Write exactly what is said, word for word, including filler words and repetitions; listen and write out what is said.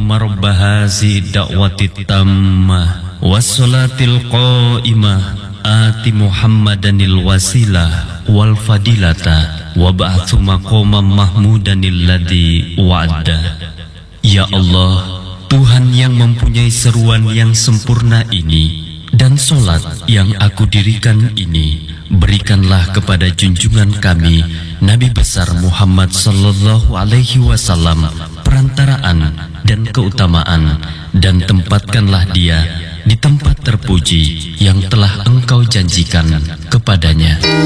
Allahumma rabba hazi da'wati tammah wassalatil qa'imah ati Muhammadanil wasilah wal fadilata wa ba'athu maqamam mahmudanil ladzi wa'ada. Ya Allah, Tuhan yang mempunyai seruan yang sempurna ini dan solat yang aku dirikan ini, berikanlah kepada junjungan kami Nabi besar Muhammad sallallahu alaihi wasallam perantaraan dan keutamaan, dan tempatkanlah dia di tempat terpuji yang telah Engkau janjikan kepadanya.